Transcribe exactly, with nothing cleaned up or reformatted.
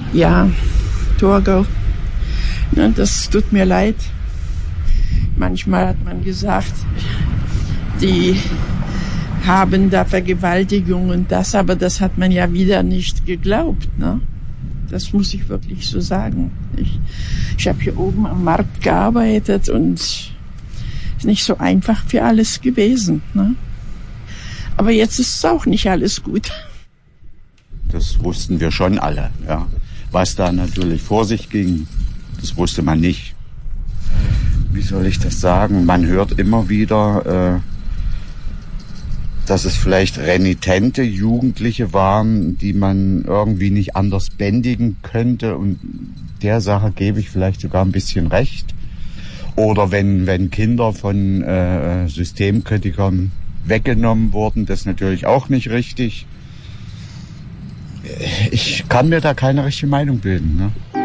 Ja, Torgau. Ja, das tut mir leid. Manchmal hat man gesagt, die haben da Vergewaltigung und das, aber das hat man ja wieder nicht geglaubt, ne? Das muss ich wirklich so sagen. Ich, ich habe hier oben am Markt gearbeitet und es ist nicht so einfach für alles gewesen, ne? Aber jetzt ist es auch nicht alles gut. Das wussten wir schon alle, ja. Was da natürlich vor sich ging, das wusste man nicht. Wie soll ich das sagen? Man hört immer wieder, äh, dass es vielleicht renitente Jugendliche waren, die man irgendwie nicht anders bändigen könnte. Und der Sache gebe ich vielleicht sogar ein bisschen recht. Oder wenn, wenn Kinder von äh, Systemkritikern weggenommen wurden, das ist natürlich auch nicht richtig. Ich kann mir da keine richtige Meinung bilden, ne?